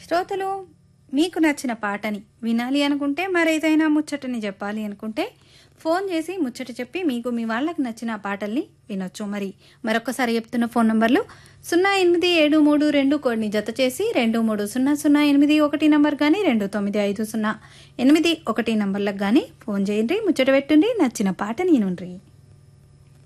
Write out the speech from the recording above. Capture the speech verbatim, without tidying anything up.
శ్రోతలు మీకు నచ్చిన పాటని వినాలి అనుకుంటే మరేదైనా ముచ్చటని చెప్పాలి అనుకుంటే ఫోన్ చేసి ముచ్చట చెప్పి మీకు మీ వాళ్ళకి నచ్చిన పాటల్ని వినొచ్చు. మరి మరొకసారి చెప్తున్న ఫోన్ నంబర్లు సున్నా ఎనిమిది ఏడు మూడు రెండు కోడ్ని జత చేసి రెండు మూడు సున్నా సున్నా ఎనిమిది ఒకటి నంబర్ కానీ రెండు తొమ్మిది ఐదు సున్నా ఎనిమిది ఒకటి నంబర్లకు కానీ ఫోన్ చేయండి, ముచ్చట పెట్టుండి, నచ్చిన పాటని వినుండ్రి.